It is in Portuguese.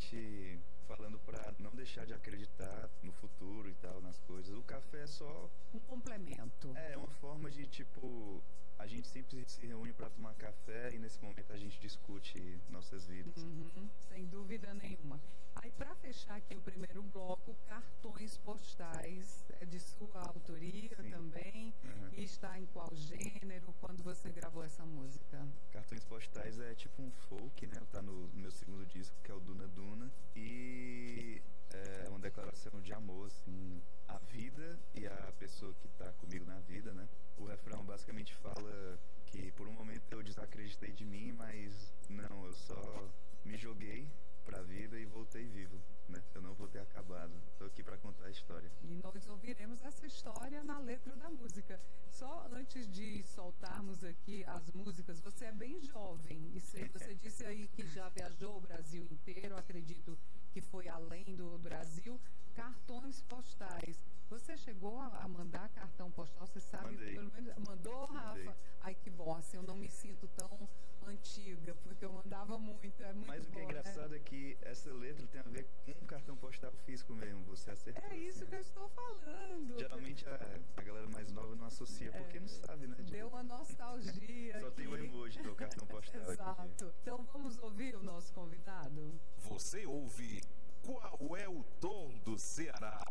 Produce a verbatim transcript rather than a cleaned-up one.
basicamente falando para não deixar de acreditar no futuro e tal, nas coisas. O café é só um complemento. É uma forma de, tipo, a gente sempre se reúne para tomar café e nesse momento a gente discute nossas vidas. Uhum, sem dúvida nenhuma. Aí, para fechar aqui o primeiro bloco, cartões postais, é de sua autoria Sim. também, Uhum. e está em qual gênero, quando você gravou essa música? Cartões postais é tipo um folk, né? Tá no meu segundo disco, que é o Duna Duna, e é uma declaração de amor, assim, à vida e à pessoa que tá comigo na vida, né? O refrão basicamente fala que por um momento eu desacreditei de mim, mas não, eu só me joguei pra vida e voltei vivo, né? Eu não vou ter acabado. Tô aqui pra contar a história. E nós ouviremos essa história na letra da música. Só antes de soltarmos aqui as músicas, você é bem jovem. E você, você disse aí que já viajou o Brasil inteiro, acredito que foi além do Brasil. Cartões postais. Você chegou a mandar cartão postal? Você sabe? Mandei. Pelo menos, mandou, Rafa? Mandei. Ai, que bom. Assim eu não me sinto tão antiga, porque eu mandava muito. É muito Mas o que é bom, engraçado né? é que essa letra tem a ver com um cartão postal físico mesmo. Você acertou. É isso assim, que eu estou falando. Geralmente a, a galera mais nova não associa, É, porque não sabe, né? Deu uma nostalgia. Só aqui. tem o emoji do cartão postal. Exato. Aqui. Então vamos ouvir o nosso convidado? Você ouve Qual é o Tom do Ceará?